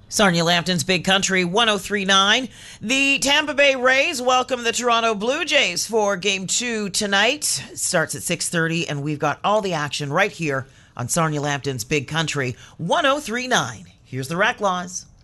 Sarnia Lambton's Big Country 1039. The Tampa Bay Rays welcome the Toronto Blue Jays for Game 2 tonight. It starts at 6:30, and we've got all the action right here on Sarnia Lambton's Big Country 1039. Here's the Rack Laws.